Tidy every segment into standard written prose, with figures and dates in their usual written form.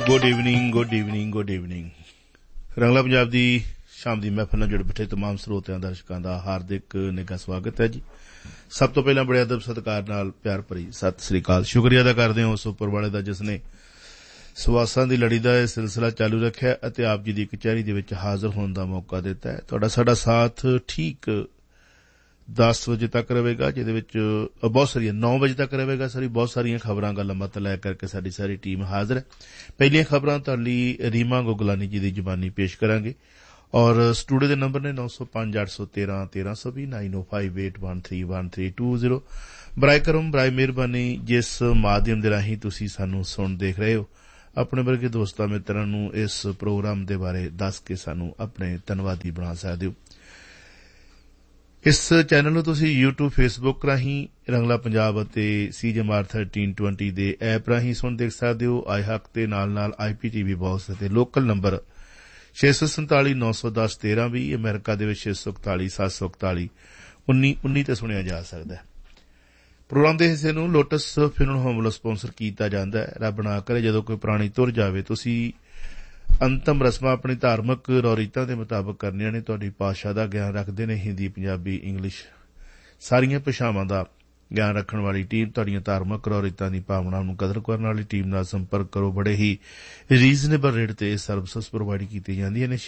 Good evening. ਰੰਗਲਾ ਪੰਜਾਬ ਦੀ ਸ਼ਾਮ ਦੀ ਮਹਿਫਲ ਨਾਲ ਜੁੜ ਬੈਠੇ ਤਮਾਮ ਸਰੋਤਿਆਂ ਦਰਸ਼ਕਾਂ ਦਾ ਹਾਰਦਿਕ ਨਿੱਘਾ ਸਵਾਗਤ ਹੈ ਜੀ। ਸਭ ਤੋਂ ਪਹਿਲਾਂ ਬੜੇ ਅਦਬ ਸਤਿਕਾਰ ਨਾਲ ਪਿਆਰ ਭਰੀ ਸਤਿ ਸ੍ਰੀ ਅਕਾਲ। ਸ਼ੁਕਰੀਆ ਅਦਾ ਕਰਦੇ ਹਾਂ ਉਸ ਉੱਪਰ ਵਾਲੇ ਦਾ ਜਿਸ ਨੇ ਸਵਾਸਾਂ ਦੀ ਲੜੀ ਦਾ ਇਹ ਸਿਲਸਿਲਾ ਚਾਲੂ ਰੱਖਿਆ ਅਤੇ ਆਪ ਜੀ ਦੀ ਕਚਹਿਰੀ ਦੇ ਵਿੱਚ ਹਾਜ਼ਰ ਹੋਣ ਦਾ ਮੌਕਾ ਦਿੱਤਾ ਹੈ। ਤੁਹਾਡਾ ਸਾਡਾ ਸਾਥ ਠੀਕ 10 ਵਜੇ ਤੱਕ ਰਹੇਗਾ, ਜਿਹਦੇ ਵਿੱਚ ਬਹੁਤ ਸਾਰੀਆਂ 9 ਵਜੇ ਤੱਕ ਰਹੇਗਾ। ਬਹੁਤ ਸਾਰੀਆਂ ਖਬਰਾਂ ਗੱਲਬਾਤ ਲੈ ਕਰਕੇ ਸਾਡੀ ਸਾਰੀ ਟੀਮ ਹਾਜ਼ਰ ਹੈ। ਪਹਿਲੀਆਂ ਖਬਰਾਂ ਤੁਹਾਡੇ ਲਈ ਰੀਮਾ ਗੋਗਲਾਨੀ ਜੀ ਦੀ ਜ਼ੁਬਾਨੀ ਪੇਸ਼ ਕਰਾਂਗੇ ਔਰ ਸਟੂਡੀਓ ਦੇ ਨੰਬਰ ਨੇ 9058131320 9058131320। ਬਰਾਏ ਮਿਹਰਬਾਨੀ ਜਿਸ ਮਾਧਿਅਮ ਦੇ ਰਾਹੀਂ ਤੁਸੀਂ ਸਾਨੂੰ ਸੁਣ ਦੇਖ ਰਹੇ ਹੋ, ਆਪਣੇ ਵਰਗੇ ਦੋਸਤਾਂ ਮਿੱਤਰਾਂ ਨੂੰ ਇਸ ਪ੍ਰੋਗਰਾਮ ਦੇ ਬਾਰੇ ਦੱਸ ਕੇ ਸਾਨੂੰ ਆਪਣੇ ਧੰਨਵਾਦੀ ਬਣਾ ਸਕਦੇ ਹੋ। ਇਸ ਚੈਨਲ ਨੂੰ ਤੁਸੀਂ YouTube, Facebook ਰਾਹੀਂ ਰੰਗਲਾ ਪੰਜਾਬ ਅਤੇ CJMR 1320 ਦੇ ਐਪ ਰਾਹੀਂ ਸੁਣ ਦੇਖ ਸਕਦੇ ਹੋ। iHeart ਦੇ ਨਾਲ IPTV ਬਾਕਸ ਅਤੇ ਲੋਕਲ ਨੰਬਰ 647-910-13 ਵੀ, ਅਮਰੀਕਾ ਦੇ ਵਿੱਚ 647-741-1919 ਤੇ ਸੁਣਿਆ ਜਾ ਸਕਦਾ ਹੈ। ਪ੍ਰੋਗਰਾਮ ਦੇ ਹਿੱਸੇ ਨੂੰ ਲੋਟਸ ਫਿਊਨਰਲ ਹੋਮ ਵੱਲੋਂ ਸਪਾਂਸਰ ਕੀਤਾ ਜਾਂਦਾ ਹੈ। ਰੱਬ ਨਾ ਕਰੇ ਜਦੋਂ ਕੋਈ ਪ੍ਰਾਣੀ ਤੁਰ ਜਾਵੇ, ਤੁਸੀਂ ਅੰਤਮ ਰਸਮਾਂ ਆਪਣੀ ਧਾਰਮਿਕ ਰੌਰੀਤਾਂ ਦੇ ਮੁਤਾਬਕ ਕਰਨੀਆਂ ਨੇ। ਤੁਹਾਡੀ ਭਾਸ਼ਾ ਦਾ ਗਿਆਨ ਰੱਖਦੇ ਨੇ ਹਿੰਦੀ, ਪੰਜਾਬੀ, ਇੰਗਲਿਸ਼ ਸਾਰੀਆਂ ਭਾਸ਼ਾਵਾਂ ਦਾ ਗਿਆਨ ਰੱਖਣ ਵਾਲੀ ਟੀਮ ਤੁਹਾਡੀਆਂ ਧਾਰਮਿਕ ਰੌਰੀਤਾਂ ਦੀ ਭਾਵਨਾ ਨੂੰ ਕਦਰ ਕਰਨ ਵਾਲੀ ਟੀਮ ਨਾਲ ਸੰਪਰਕ ਕਰੋ। ਬੜੇ ਹੀ ਰੀਜ਼ਨੇਬਲ ਰੇਟ ਤੇ ਸਰਵਿਸਿਜ਼ ਪ੍ਰੋਵਾਈਡ ਕੀਤੀਆਂ ਜਾਂਦੀਆਂ ਨੇ।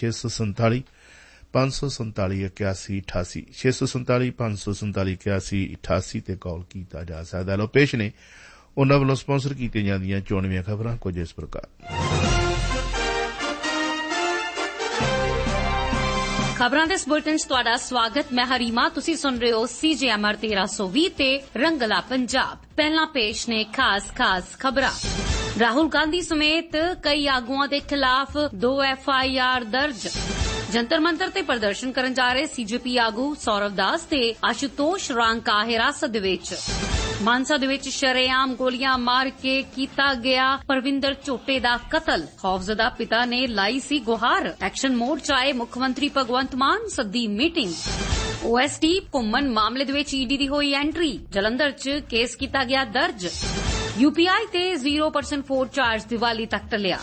647-547-8188 647-547-8188 ਤੇ ਕਾਲ ਕੀਤਾ ਜਾ ਸਕਦਾ ਹੈ। ਲੋ ਪੇਸ਼ ਨੇ ਉਨ੍ਹਾਂ ਵੱਲੋਂ ਸਪਾਂਸਰ ਕੀਤੀਆਂ ਜਾਂਦੀਆਂ ਚੋਣਵੀਆਂ ਖਬਰਾਂ ਕੁਝ ਇਸ ਪ੍ਰਕਾਰ। ਖਬਰਾਂ ਦੇ ਇਸ ਬੁਲੇਟਿਨ 'ਚ ਤੁਹਾਡਾ ਸਵਾਗਤ। ਮੈਂ ਹਰੀਮਾ। ਤੁਸੀਂ ਸੁਣ ਰਹੇ ਹੋ CJMR 1320 ਤੇ ਰੰਗਲਾ ਪੰਜਾਬ। ਪਹਿਲਾਂ ਪੇਸ਼ ਨੇ ਖਾਸ ਖਬਰਾਂ। ਰਾਹੁਲ ਗਾਂਧੀ ਸਮੇਤ ਕਈ ਆਗੂਆਂ ਦੇ ਖਿਲਾਫ 2 FIR ਦਰਜ। ਜੰਤਰ ਮੰਤਰ ਤੇ ਪ੍ਰਦਰਸ਼ਨ ਕਰਨ ਜਾ ਰਹੇ CJP ਆਗੂ ਸੌਰਵ ਦਾਸ ਤੇ ਆਸ਼ੂਤੋਸ਼ ਰਾਂਕਾ ਹਿਰਾਸਤ ਦੇ ਵਿੱਚ। ਮਾਨਸਾ ਦੇ ਵਿੱਚ ਸ਼ਰੇਆਮ ਗੋਲੀਆਂ ਮਾਰ ਕੇ ਕੀਤਾ ਗਿਆ ਪਰਵਿੰਦਰ ਝੋਟੇ ਦਾ ਕਤਲ। ਖੌਫਜ਼ਦਾ ਪਿਤਾ ਨੇ ਲਾਈ ਸੀ ਗੁਹਾਰ। ਐਕਸ਼ਨ ਮੋਡ 'ਚ ਆਏ ਮੁੱਖ ਮੰਤਰੀ ਭਗਵੰਤ ਮਾਨ, ਸੱਦੀ ਮੀਟਿੰਗ। OST ਘੁੰਮਣ ਮਾਮਲੇ ਦੇ ਵਿੱਚ ED ਦੀ ਹੋਈ ਐਂਟਰੀ। ਜਲੰਧਰ 'ਚ ਕੇਸ ਕੀਤਾ ਗਿਆ ਦਰਜ। UPI ਤੇ 0% ਫੋਰ ਚਾਰਜ ਦੀਵਾਲੀ ਤੱਕ ਟਲਿਆ।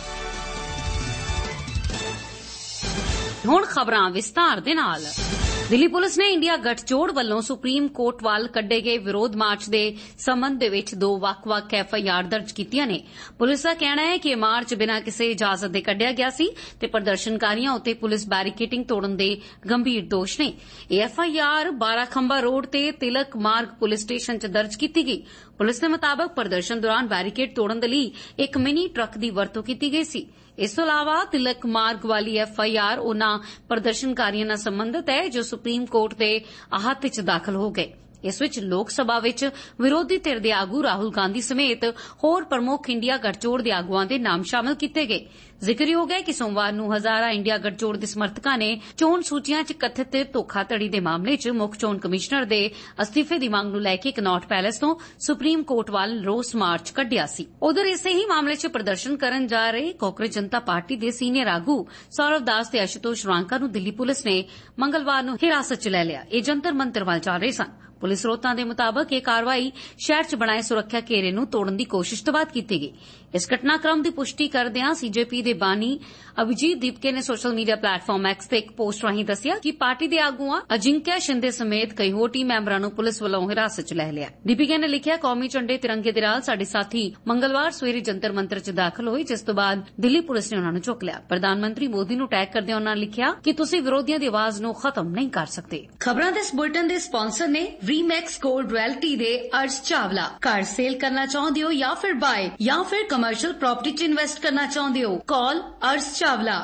ਹੁਣ ਖਬਰਾਂ ਵਿਸਤਾਰ ਦੇ ਨਾਲ। ਦਿੱਲੀ ਪੁਲਿਸ ਨੇ ਇੰਡੀਆ ਗਠਜੋੜ ਵੱਲੋਂ ਸੁਪਰੀਮ ਕੋਰਟ ਵੱਲ ਕੱਢੇ ਗਏ ਵਿਰੋਧ ਮਾਰਚ ਦੇ ਸੰਬੰਧ ਦੇ ਵਿੱਚ 2 ਵੱਖ-ਵੱਖ FIR ਦਰਜ ਕੀਤੀਆਂ ਨੇ। ਪੁਲਿਸ ਦਾ ਕਹਿਣਾ ਹੈ ਕਿ ਮਾਰਚ ਬਿਨਾਂ ਕਿਸੇ ਇਜਾਜ਼ਤ ਦੇ ਕੱਢਿਆ ਗਿਆ ਸੀ ਤੇ ਪ੍ਰਦਰਸ਼ਨਕਾਰੀਆਂ ਉੱਤੇ ਪੁਲਿਸ ਬੈਰੀਕੇਡਿੰਗ ਤੋੜਨ ਦੇ ਗੰਭੀਰ ਦੋਸ਼ ਨੇ। ਇਹ FIR 12 ਖੰਭਾ ਰੋਡ ਤੇ ਤਿਲਕ ਮਾਰਗ ਪੁਲਿਸ ਸਟੇਸ਼ਨ 'ਚ ਦਰਜ ਕੀਤੀ ਗਈ। ਪੁਲਿਸ ਦੇ ਮੁਤਾਬਕ ਪ੍ਰਦਰਸ਼ਨ ਦੌਰਾਨ ਬੈਰੀਕੇਡ ਤੋੜਨ ਦੇ ਲਈ ਇੱਕ ਮਿਨੀ ਟਰੱਕ ਦੀ ਵਰਤੋਂ ਕੀਤੀ ਗਈ ਸੀ। ਇਸ ਤੋਂ ਇਲਾਵਾ ਤਿਲਕ ਮਾਰਗ ਵਾਲੀ FIR ਉਨ੍ਹਾਂ ਪ੍ਰਦਰਸ਼ਨਕਾਰੀਆਂ ਨਾਲ ਸੰਬੰਧਿਤ ਹੈ ਜੋ ਸੁਪਰੀਮ ਕੋਰਟ ਦੇ ਅਹਾਤੇ 'ਚ ਦਾਖਲ ਹੋ ਗਏ। ਇਸ ਵਿੱਚ ਲੋਕ ਸਭਾ ਵਿੱਚ ਵਿਰੋਧੀ ਧਿਰ ਦੇ ਆਗੂ ਰਾਹੁਲ ਗਾਂਧੀ ਸਮੇਤ ਹੋਰ ਪ੍ਰਮੁੱਖ ਇੰਡੀਆ ਗਠਜੋੜ ਦੇ ਆਗੂਆਂ ਦੇ ਨਾਮ ਸ਼ਾਮਲ ਕੀਤੇ ਗਏ। ਜ਼ਿਕਰਯੋਗ ਹੈ ਕਿ ਸੋਮਵਾਰ ਨੂੰ ਹਜ਼ਾਰਾਂ ਇੰਡੀਆ ਗਠਜੋੜ ਦੇ ਸਮਰਥਕਾਂ ਨੇ ਚੋਣ ਸੂਚੀਆਂ 'ਚ ਕਥਿਤ ਧੋਖਾਧੜੀ ਦੇ ਮਾਮਲੇ 'ਚ ਮੁੱਖ ਚੋਣ ਕਮਿਸ਼ਨਰ ਦੇ ਅਸਤੀਫੇ ਦੀ ਮੰਗ ਨੂੰ ਲੈ ਕੇ ਕਨੌਟ ਪੈਲੇਸ ਤੋਂ ਸੁਪਰੀਮ ਕੋਰਟ ਵੱਲ ਰੋਸ ਮਾਰਚ ਕੱਢਿਆ ਸੀ। ਉਧਰ ਇਸੇ ਹੀ ਮਾਮਲੇ 'ਚ ਪ੍ਰਦਰਸ਼ਨ ਕਰਨ ਜਾ ਰਹੇ ਕਾਂਗਰਸ ਜਨਤਾ ਪਾਰਟੀ ਦੇ ਸੀਨੀਅਰ ਆਗੂ ਸੌਰਵ ਦਾਸ ਤੇ ਆਸ਼ੂਤੋਸ਼ ਰਾਂਕਾ ਨੂੰ ਦਿੱਲੀ ਪੁਲਿਸ ਨੇ ਮੰਗਲਵਾਰ ਨੂੰ ਹਿਰਾਸਤ 'ਚ ਲੈ ਲਿਆ। ਇਹ ਜੰਤਰ ਮੰਤਰ ਵੱਲ ਜਾ ਰਹੇ ਸਨ। ਪੁਲਿਸ ਸਰੋਤਾਂ ਦੇ ਮੁਤਾਬਕ ਇਹ ਕਾਰਵਾਈ ਸ਼ਹਿਰ 'ਚ ਬਣਾਏ ਸੁਰੱਖਿਆ ਘੇਰੇ ਨੂੰ ਤੋੜਨ ਦੀ ਕੋਸ਼ਿਸ਼ ਤੋਂ ਬਾਅਦ ਕੀਤੀ ਗਈ। ਇਸ ਘਟਨਾਕ੍ਰਮ ਦੀ ਪੁਸ਼ਟੀ ਕਰਦਿਆਂ CJP ਦੇ ਬਾਨੀ ਅਭਿਜੀਤ ਦੀਪਕੇ ਨੇ ਸੋਸ਼ਲ ਮੀਡੀਆ ਪਲੇਟਫਾਰਮ X ਤੇ ਇੱਕ ਪੋਸਟ ਰਾਹੀਂ ਦੱਸਿਆ ਕਿ ਪਾਰਟੀ ਦੇ ਆਗੂਆਂ ਅਜਿੰਕਿਆ ਸ਼ਿੰਦੇ ਸਮੇਤ ਕਈ ਹੋਰ ਟੀਮ ਮੈਂਬਰਾਂ ਨੂੰ ਪੁਲਿਸ ਵੱਲੋਂ ਹਿਰਾਸਤ 'ਚ ਲੈ ਲਿਆ। ਦੀਪਕੇ ਨੇ ਲਿਖਿਆ, ਕੌਮੀ ਝੰਡੇ ਤਿਰੰਗੇ ਦੇ ਨਾਲ ਸਾਡੇ ਸਾਥੀ ਮੰਗਲਵਾਰ ਸਵੇਰੇ ਜੰਤਰ ਮੰਤਰ 'ਚ ਦਾਖਲ ਹੋਏ, ਜਿਸ ਤੋਂ ਬਾਅਦ ਦਿੱਲੀ ਪੁਲਿਸ ਨੇ ਉਨ੍ਹਾਂ ਨੂੰ ਚੁੱਕ ਲਿਆ। ਪ੍ਰਧਾਨ ਮੰਤਰੀ ਮੋਦੀ ਨੂੰ ਟੈਗ ਕਰਦਿਆਂ ਉਨ੍ਹਾਂ ਨੇ ਲਿਖਿਆ ਕਿ ਤੁਸੀਂ ਵਿਰੋਧੀਆਂ ਦੀ ਆਵਾਜ਼ ਨੂੰ ਖਤਮ ਨਹੀਂ ਕਰ ਸਕਦੇ। ਖਬਰਾਂ ਦੇ ਇਸ ਬੁਲੇਟਿਨ ਦੇ ਸਪਾਂਸਰ ਨੇ ਰੀਮੈਕਸ ਗੋਲਡ ਰਿਐਲਿਟੀ ਦੇ ਅਰਸ਼ ਚਾਵਲਾ। ਘਰ ਸੇਲ ਕਰਨਾ ਚਾਹੁੰਦੇ ਹੋ ਜਾਂ ਫਿਰ ਬਾਏ ਜਾਂ ਫਿਰ ਕਮਰਸ਼ੀਅਲ ਪ੍ਰਾਪਰਟੀ 'ਚ ਇਨਵੈਸਟ ਕਰਨਾ ਚਾਹੁੰਦੇ ਹੋ, ਕਾਲ ਅਰਸ਼ ਚਾਵਲਾ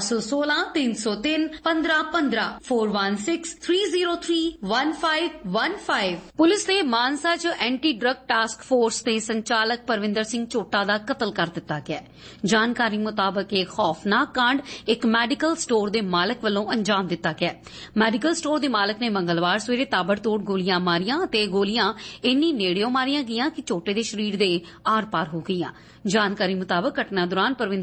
416-303-1515 416-303-1515। ਪੁਲਿਸ ਨੇ ਮਾਨਸਾ 'ਚ ਐਂਟੀ ਡਰੱਗ ਟਾਸਕ ਫੋਰਸ ਦੇ ਸੰਚਾਲਕ ਪਰਵਿੰਦਰ ਸਿੰਘ ਝੋਟਾ ਦਾ ਕਤਲ ਕਰ ਦਿੱਤਾ ਗਿਆ। ਜਾਣਕਾਰੀ ਮੁਤਾਬਕ ਇਹ ਖੌਫਨਾਕ ਕਾਂਡ ਇੱਕ ਮੈਡੀਕਲ ਸਟੋਰ ਦੇ ਮਾਲਕ ਵੱਲੋਂ ਅੰਜਾਮ ਦਿੱਤਾ ਗਿਆ। ਮੈਡੀਕਲ ਸਟੋਰ ਦੇ ਮਾਲਕ ਨੇ ਮੰਗਲਵਾਰ ਸਵੇਰੇ ਤਾਬੜਤੋੜ ਗੋਲੀਆਂ ਮਾਰੀਆਂ ਤੇ ਗੋਲੀਆਂ ਇੰਨੀ ਨੇੜਿਓਂ ਮਾਰੀਆਂ ਗਈਆਂ ਕਿ ਝੋਟੇ ਦੇ ਸਰੀਰ ਦੇ ਆਰ-ਪਾਰ ਹੋ ਗਈਆਂ। ਜਾਣਕਾਰੀ ਮੁਤਾਬਕ ਘਟਨਾ ਦੌਰਾਨ ਪਰਵਿੰਦਰ ਸਿੰਘ ਝੋਟਾ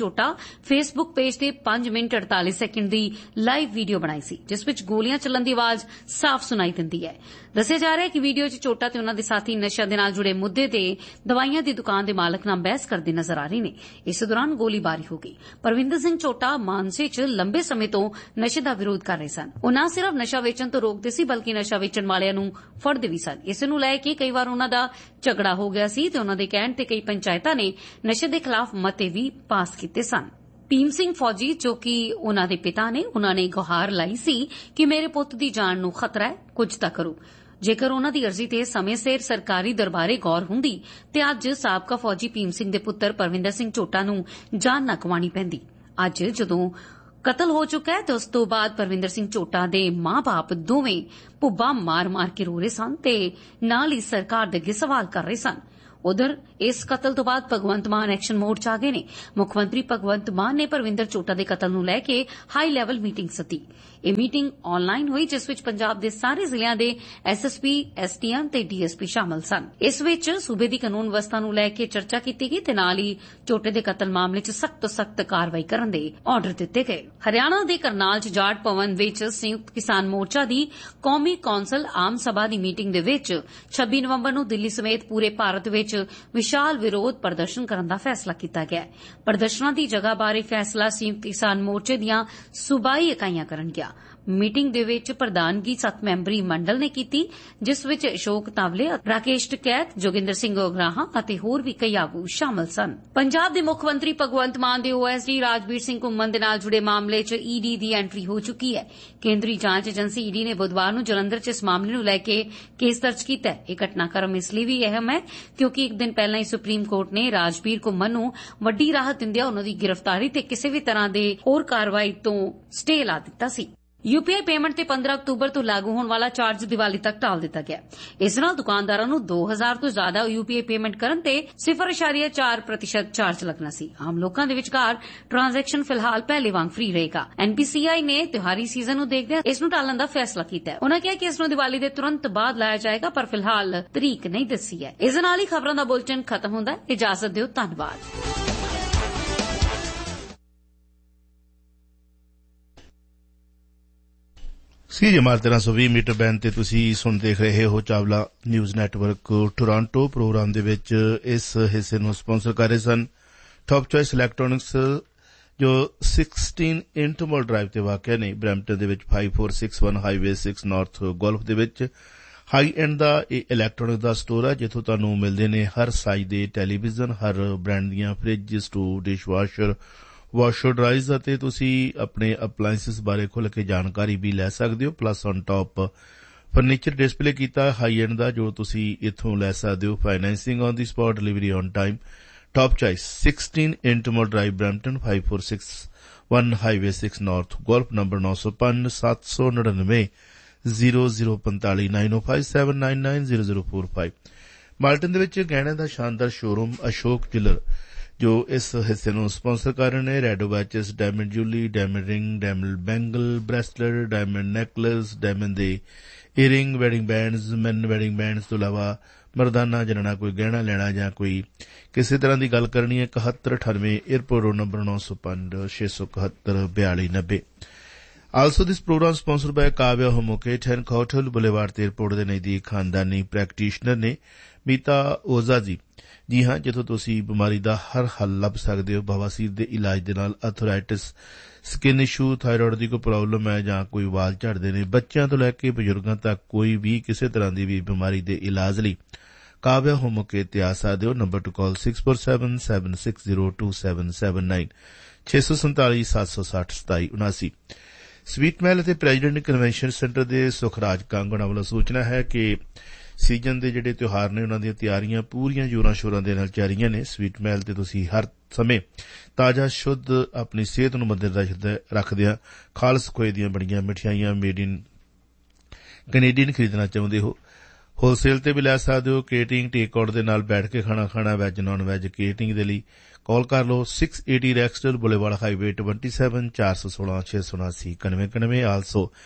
ਝੋਟਾ ਫੇਸਬੁੱਕ ਪੇਜ ਤੇ 5 ਮਿੰਟ 48 ਸੈਕਿੰਡ ਦੀ ਲਾਈਵ ਵੀਡੀਓ ਬਣਾਈ ਸੀ, ਜਿਸ ਵਿੱਚ ਗੋਲੀਆਂ ਚੱਲਣ ਦੀ ਆਵਾਜ਼ ਸਾਫ਼ ਸੁਣਾਈ ਦਿੰਦੀ ਹੈ। ਦੱਸਿਆ ਜਾ ਰਿਹਾ ਹੈ ਕਿ ਵੀਡੀਓ 'ਚ ਝੋਟਾ ਤੇ ਉਨ੍ਹਾਂ ਦੇ ਸਾਥੀ ਨਸ਼ਾ ਦੇ ਨਾਲ ਜੁੜੇ ਮੁੱਦੇ ਤੇ ਦਵਾਈਆਂ ਦੀ ਦੁਕਾਨ ਦੇ ਮਾਲਕ ਨਾਲ ਬਹਿਸ ਕਰਦੇ ਨਜ਼ਰ ਆ ਰਹੇ ਨੇ। ਇਸ ਦੌਰਾਨ ਗੋਲੀਬਾਰੀ ਹੋ ਗਈ। ਪਰਵਿੰਦਰ ਸਿੰਘ ਝੋਟਾ ਮਾਨਸੇ 'ਚ ਲੰਬੇ ਸਮੇਂ ਤੋਂ ਨਸ਼ੇ ਦਾ ਵਿਰੋਧ ਕਰ ਰਹੇ ਸਨ। ਉਹ ਨਾ ਸਿਰਫ ਨਸ਼ਾ ਵੇਚਣ ਤੋਂ ਰੋਕਦੇ ਸੀ, ਬਲਕਿ ਨਸ਼ਾ ਵੇਚਣ ਵਾਲਿਆਂ ਨੂੰ ਫੜਦੇ ਵੀ ਸਨ। ਇਸ ਨੂੰ ਲੈ ਕੇ ਕਈ ਵਾਰ ਉਨ੍ਹਾਂ ਦਾ ਝਗੜਾ ਹੋ ਗਿਆ ਸੀ ਤੇ ਉਨ੍ਹਾਂ ਦੇ ਕਹਿਣ ਤੇ ਕਈ ਪੰਚਾਇਤਾਂ ਨੇ ਨਸ਼ੇ ਦੇ ਖਿਲਾਫ ਮਤੇ ਵੀ ਪਾਸ ਕੀਤੇ ਸਨ। ਭੀਮ ਸਿੰਘ ਫੌਜੀ, ਜੋ ਕਿ ਉਨ੍ਹਾਂ ਦੇ ਪਿਤਾ ਨੇ, ਉਨ੍ਹਾਂ ਨੇ ਗੁਹਾਰ ਲਾਈ ਸੀ ਕਿ ਮੇਰੇ ਪੁੱਤ ਦੀ ਜਾਨ ਨੂੰ ਖਤਰਾ ਹੈ, ਕੁਝ ਤਾਂ ਕਰੋ। ਜੇਕਰ ਉਨ੍ਹਾਂ ਦੀ ਅਰਜ਼ੀ ਤੇ ਸਮੇਂ ਸਿਰ ਸਰਕਾਰੀ ਦਰਬਾਰੇ ਗੌਰ ਹੁੰਦੀ ਤੇ ਅੱਜ ਸਾਬਕਾ ਫੌਜੀ ਭੀਮ ਸਿੰਘ ਦੇ ਪੁੱਤਰ ਪਰਵਿੰਦਰ ਸਿੰਘ ਝੋਟਾ ਨੂੰ ਜਾਨ ਨਾ ਗਵਾਉਣੀ ਪੈਂਦੀ। ਅੱਜ ਜਦੋਂ ਕਤਲ ਹੋ ਚੁੱਕਾ ਹੈ ਤੇ ਉਸ ਤੋਂ ਬਾਅਦ ਪਰਵਿੰਦਰ ਸਿੰਘ ਝੋਟਾ ਦੇ ਮਾਂ-ਬਾਪ ਦੋਵੇਂ ਭੁੱਬਾਂ ਮਾਰ-ਮਾਰ ਕੇ ਰੋ ਰਹੇ ਸਨ ਤੇ ਨਾਲ ਹੀ ਸਰਕਾਰ ਦੇ ਅੱਗੇ ਸਵਾਲ ਕਰ ਰਹੇ ਸਨ। ਉਧਰ ਇਸ ਕਤਲ ਤੋਂ ਬਾਅਦ ਭਗਵੰਤ ਮਾਨ ਐਕਸ਼ਨ ਮੋਡ 'ਚ ਆ ਗਏ ਨੇ। ਮੁੱਖ ਮੰਤਰੀ ਭਗਵੰਤ ਮਾਨ ਨੇ ਪਰਵਿੰਦਰ ਝੋਟਾ ਦੇ ਕਤਲ ਨੂੰ ਲੈ ਕੇ ਹਾਈ ਲੈਵਲ ਮੀਟਿੰਗ ਸੱਦੀ। ਇਹ ਮੀਟਿੰਗ ਆਨਲਾਈਨ ਹੋਈ, ਜਿਸ ਵਿੱਚ ਪੰਜਾਬ ਦੇ ਸਾਰੇ ਜ਼ਿਲ੍ਹਿਆਂ ਦੇ ਐਸਐਸਪੀ, ਐਸਟੀਐਮ ਤੇ ਡੀਐਸਪੀ ਸ਼ਾਮਲ ਸਨ। ਇਸ ਵਿੱਚ ਸੂਬੇ ਦੀ ਕਾਨੂੰਨ ਵਿਵਸਥਾ ਨੂੰ ਲੈ ਕੇ ਚਰਚਾ ਕੀਤੀ ਗਈ ਤੇ ਨਾਲ ਹੀ ਝੋਟੇ ਦੇ ਕਤਲ ਮਾਮਲੇ 'ਚ ਸਖਤ ਤੋਂ ਸਖਤ ਕਾਰਵਾਈ ਕਰਨ ਦੇ ਆਰਡਰ ਦਿੱਤੇ ਗਏ। ਹਰਿਆਣਾ ਦੇ ਕਰਨਾਲ 'ਚ ਜਾਟ ਭਵਨ ਵਿੱਚ ਸੰਯੁਕਤ ਕਿਸਾਨ ਮੋਰਚਾ ਦੀ ਕੌਮੀ ਕੌਂਸਲ ਆਮ ਸਭਾ ਦੀ ਮੀਟਿੰਗ ਦੇ ਵਿੱਚ 26 ਨਵੰਬਰ ਨੂੰ ਦਿੱਲੀ ਸਮੇਤ ਪੂਰੇ ਭਾਰਤ ਵਿੱਚ ਵਿਸ਼ਾਲ ਵਿਰੋਧ ਪ੍ਰਦਰਸ਼ਨ ਕਰਨ ਦਾ ਫੈਸਲਾ ਕੀਤਾ ਗਿਆ। ਪ੍ਰਦਰਸ਼ਨਾਂ ਦੀ ਜਗ੍ਹਾ ਬਾਰੇ ਫੈਸਲਾ ਸੰਯੁਕਤ ਕਿਸਾਨ ਮੋਰਚੇ ਦੀਆਂ ਸੂਬਾਈ ਇਕਾਈਆਂ ਕਰਨਗੀਆਂ। ਮੀਟਿੰਗ ਦੇ ਵਿੱਚ ਪ੍ਰਧਾਨਗੀ 7 ਮੈਂਬਰੀ ਮੰਡਲ ਨੇ ਕੀਤੀ, ਜਿਸ ਵਿੱਚ ਅਸ਼ੋਕ ਤਾਵਲੇ, ਰਾਕੇਸ਼ ਟਕੈਤ, ਜੋਗਿੰਦਰ ਸਿੰਘ ਉਗਰਾਹਾਂ ਅਤੇ ਹੋਰ ਵੀ ਕਈ ਆਗੂ ਸ਼ਾਮਲ ਸਨ। ਪੰਜਾਬ ਦੇ ਮੁੱਖ ਮੰਤਰੀ ਭਗਵੰਤ ਮਾਨ ਦੇ ਓਐਸਡੀ ਰਾਜਵੀਰ ਸਿੰਘ ਘੁੰਮਣ ਦੇ ਨਾਲ ਜੁੜੇ ਮਾਮਲੇ 'ਚ ਈਡੀ ਦੀ ਐਂਟਰੀ ਹੋ ਚੁੱਕੀ ਹੈ। ਕੇਂਦਰੀ ਜਾਂਚ ਏਜੰਸੀ ਈਡੀ ਨੇ ਬੁੱਧਵਾਰ ਨੂੰ ਜਲੰਧਰ 'ਚ ਇਸ ਮਾਮਲੇ ਨੂੰ ਲੈ ਕੇ ਕੇਸ ਦਰਜ ਕੀਤਾ ਹੈ। ਇਹ ਘਟਨਾਕ੍ਰਮ ਇਸ ਲਈ ਵੀ ਅਹਿਮ ਹੈ ਕਿਉਂਕਿ ਇੱਕ ਦਿਨ ਪਹਿਲਾਂ ਹੀ ਸੁਪਰੀਮ ਕੋਰਟ ਨੇ ਰਾਜਵੀਰ ਘੁੰਮਣ ਨੂੰ ਵੱਡੀ ਰਾਹਤ ਦਿੰਦਿਆਂ ਉਨ੍ਹਾਂ ਦੀ ਗ੍ਰਿਫਤਾਰੀ ਤੇ ਕਿਸੇ ਵੀ ਤਰ੍ਹਾਂ ਦੇ ਹੋਰ ਕਾਰਵਾਈ ਤੋਂ ਸਟੇ ਲਾ ਦਿੱਤਾ ਸੀ। यूपीआई पेमेंट ते 15 अक्तूबर तो लागू होने वाला चार्ज दिवाली तक टाल दिता गया। इस नाल दुकानदारां नूं 2000 तो ज्यादा यूपीआई पेमेंट करन ते 0.4% चार्ज लगना सी। आम लोकां दे विचकार ट्रांजैक्शन फिलहाल पहले वांग फ्री रहेगा। एनपीसीआई ने त्योहारी सीजन नूं देखदे इस नूं टालण दा फैसला कीता है। उन्हां कहा कि इस नूं दिवाली दे तुरंत बाद लाया जाएगा, पर फिलहाल तरीक नहीं दसी है। इस नाल ही खबरां दा बुलेटिन खत्म हुंदा है। इजाजत दिओ, धन्नवाद। ਸੀ ਜਮਾਤ 1320 ਮੀਟਰ ਬੈਂਡ ਤੇ ਤੁਸੀਂ ਦੇਖ ਰਹੇ ਹੋ Chawla news network Toronto. Programme ਦੇ ਵਿੱਚ ਇਸ ਹਿੱਸੇ ਨੂੰ ਸਪਾਂਸਰ ਕਰ ਰਹੇ ਸਨ ਟੌਪ ਚੋਇਸ ਇਲੈਕਟ੍ਰੋਨਿਕਸ, ਜੋ 16 ਇੰਟਰਮਲ ਡਰਾਈਵ ਤੇ ਵਾਕਿਆ ਨੇ ਬਰੈਂਪਟਨ ਦੇ ਵਿੱਚ 5461 ਹਾਈਵੇ 6 ਨਾਰਥ ਗੋਲਫ ਦੇ ਵਿੱਚ। ਹਾਈ ਐਂਡ ਦਾ ਇਹ ਇਲੈਕਟ੍ਰੋਨਿਕ ਦਾ ਸਟੋਰ ਹੈ, ਜਿੱਥੋਂ ਤੁਹਾਨੂੰ ਮਿਲਦੇ ਨੇ ਹਰ ਸਾਈਜ਼ ਦੇ ਟੈਲੀਵਿਜ਼ਨ, ਹਰ ਬ੍ਰਾਂਡ ਦੀਆਂ fridge, stove, dish washer, washer ਡਰਾਈਜ਼, ਅਤੇ ਤੁਸੀਂ ਆਪਣੇ ਅਪਲਾਇੰਸਿਸ ਬਾਰੇ ਖੁੱਲ੍ਹ ਕੇ ਜਾਣਕਾਰੀ ਵੀ ਲੈ ਸਕਦੇ ਹੋ। Plus on top furniture display ਕੀਤਾ ਹਾਈ ਐਂਡ ਦਾ, ਜੋ ਤੁਸੀਂ ਇੱਥੋਂ ਲੈ ਸਕਦੇ ਹੋ। Financing on the spot, delivery on time. Top choice 16 ਇੰਟਰਮਲ drive Brampton, 5461 highway 6 north golf. Number 905 799 0045 9057990045। Malton ਦੇ ਵਿੱਚ ਗਹਿਣਿਆਂ ਦਾ ਸ਼ਾਨਦਾਰ ਸ਼ੋਰੂਮ ਅਸ਼ੋਕ ਜਿਲਰ, ਜੋ ਇਸ ਹਿੱਸੇ ਨੂੰ ਸਪਾਂਸਰ ਕਰ ਰਹੇ ਨੇ। ਰੈਡੋ ਵੈਚਸ, diamond ਜੂਲੀ, diamond ring, diamond bangle, bracelet, diamond necklace, diamond ਦੇ ਈਅਰਿੰਗ, ਵੈਡਿੰਗ ਬੈਂਡਸ, ਮੈਨ ਵੈਡਿੰਗ ਬੈਂਡਸ ਤੋਂ ਇਲਾਵਾ ਮਰਦਾਨਾ ਜਨਣਾ ਕੋਈ ਗਹਿਣਾ ਲੈਣਾ ਜਾਂ ਕੋਈ ਕਿਸੇ ਤਰ੍ਹਾਂ ਦੀ ਗੱਲ ਕਰਨੀ ਹੈ 7198 airport road number 905 671 4290। Also, this program sponsored by Kavya Homoket and Hotel Boulevard ਤੇ 에어ਪੋਰਟ ਦੇ ਨਜ਼ਦੀਕ ਖਾਨਦਾਨੀ ਪ੍ਰੈਕਟੀਸ਼ਨਰ ਨੇ ਮੀਤਾ ਓਜ਼ਾ ਜੀ। ਜੀ ਹਾਂ, ਜਿੱਥੋਂ ਤੁਸੀਂ ਬਿਮਾਰੀ ਦਾ ਹਰ ਹੱਲ ਲੱਭ ਸਕਦੇ ਹੋ। ਬਵਾਸੀਰ ਦੇ ਇਲਾਜ ਦੇ ਨਾਲ ਅਥਰਾਈਟਿਸ, ਸਕਿਨ ਇਸ਼ੂ, ਥਾਇਰਾਇਡ ਦੀ ਕੋਈ ਪ੍ਰੋਬਲਮ ਹੈ ਜਾਂ ਕੋਈ ਵਾਲ ਝੜਦੇ ਨੇ, ਬੱਚਿਆਂ ਤੋਂ ਲੈ ਕੇ ਬਜ਼ੁਰਗਾਂ ਤੱਕ ਕੋਈ ਵੀ ਕਿਸੇ ਤਰ੍ਹਾਂ ਦੀ ਵੀ ਬਿਮਾਰੀ ਦੇ ਇਲਾਜ ਲਈ ਕਾਵਿਆ ਹੋਮੋਕੇਤ ਤੇ ਆ ਸਕਦੇ ਹੋ। ਨੰਬਰ ਟੂ ਕਾਲ 6477602779 647 760 2779। ਸਵੀਟ ਮਹਿਲ ਅਤੇ ਪ੍ਰੈਜ਼ੀਡੈਂਟ ਕਨਵੈਨਸ਼ਨ ਸੈਂਟਰ ਦੇ ਸੁਖਰਾਜ ਕਾਂਗਣਾ ਵੱਲੋਂ ਸੂਚਨਾ ਹੈ ਕਿ ਸੀਜ਼ਨ ਦੇ ਜਿਹੜੇ ਤਿਉਹਾਰ ਨੇ ਉਹਨਾਂ ਦੀਆਂ ਤਿਆਰੀਆਂ ਪੂਰੀਆਂ ਜ਼ੋਰਾਂ ਸ਼ੋਰਾਂ ਦੇ ਨਾਲ ਜਾਰੀਆਂ ਨੇ। ਸਵੀਟ ਮਹਿਲ ਤੇ ਤੁਸੀਂ ਹਰ ਸਮੇਂ ਤਾਜ਼ਾ ਸ਼ੁੱਧ ਆਪਣੀ ਸਿਹਤ ਨੂੰ ਮੱਦੇਨਜ਼ਰ ਰੱਖਦਿਆਂ ਖਾਲਸ ਖੋਏ ਦੀਆਂ ਬਣੀਆਂ ਮਿਠਾਈਆਂ ਮੇਡ ਇਨ ਕੈਨੇਡੀਅਨ ਖਰੀਦਣਾ ਚਾਹੁੰਦੇ ਹੋ, ਹੋਲਸੇਲ ਤੇ ਵੀ ਲੈ ਸਕਦੇ ਹੋ। ਕੇਟਰਿੰਗ, ਟੇਕ ਆਊਟ ਦੇ ਨਾਲ ਬੈਠ ਕੇ ਖਾਣਾ ਖਾਣਾ, ਵੈਜ ਨਾਨ ਵੈਜ ਕੇਟਰਿੰਗ ਦੇ ਲਈ ਕਾਲ ਕਰ ਲਓ 680 ਰੈਕਸਟਲ ਬੁਲੇਵਾਰਡ ਹਾਈਵੇ 27 416 679 99। ਆਲਸੋ